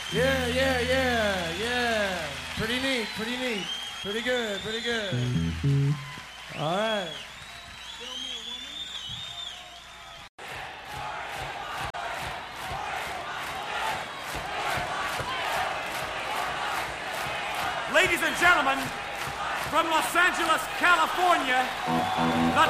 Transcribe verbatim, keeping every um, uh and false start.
Yeah, yeah, yeah, yeah. Pretty neat, pretty neat. Pretty good, pretty good. All right. Ladies and gentlemen, from Los Angeles, California, the